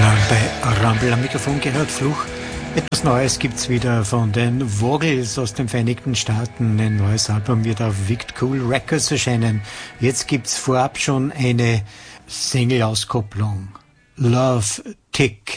Rumble am Mikrofon gehört, Fluch. Etwas Neues gibt's wieder von den Vogels aus den Vereinigten Staaten. Ein neues Album wird auf Wicked Cool Records erscheinen. Jetzt gibt's vorab schon eine Single-Auskopplung. Love Tick.